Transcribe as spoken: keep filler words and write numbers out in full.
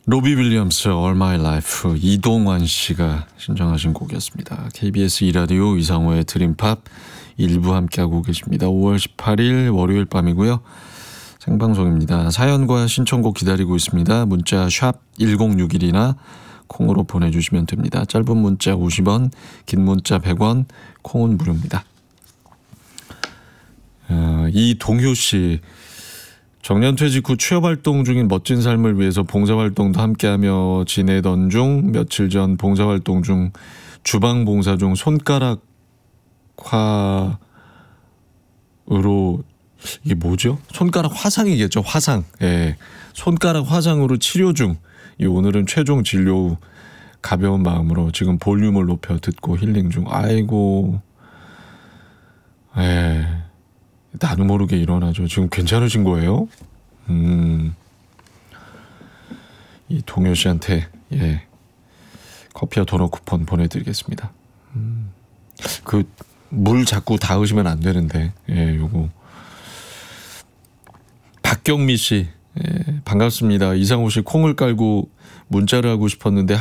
로비 윌리엄스 All My Life, 이동환 씨가 신청하신 곡이었습니다. 케이비에스 이 라디오 이상호의 드림팝 일부 함께하고 계십니다. 오월 십팔일 월요일 밤이고요. 생방송입니다. 사연과 신청곡 기다리고 있습니다. 문자 샵 일공육일이나 콩으로 보내주시면 됩니다. 짧은 문자 오십 원, 긴 문자 백 원, 콩은 무료입니다. 어, 이동효 씨, 정년 퇴직 후 취업활동 중인 멋진 삶을 위해서 봉사활동도 함께하며 지내던 중 며칠 전 봉사활동 중 주방 봉사 중 손가락 화으로, 이게 뭐죠? 손가락 화상이겠죠. 화상. 예. 손가락 화상으로 치료 중. 이 오늘은 최종 진료 후 가벼운 마음으로 지금 볼륨을 높여 듣고 힐링 중. 아이고. 예. 나도 모르게 일어나죠. 지금 괜찮으신 거예요? 음. 이 동효 씨한테 예. 커피와 도넛 쿠폰 보내드리겠습니다. 음. 그 물 자꾸 닿으시면 안 되는데. 예, 요거. 박경미 씨, 예, 반갑습니다. 이상호 씨 콩을 깔고 문자를 하고 싶었는데